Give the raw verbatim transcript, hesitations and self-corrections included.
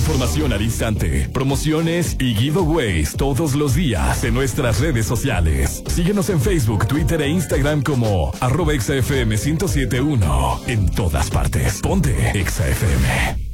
información al instante, promociones y giveaways todos los días en nuestras redes sociales. Síguenos en Facebook, Twitter e Instagram como arroba Exa F M ciento siete punto uno. En todas partes. Ponte Exa F M.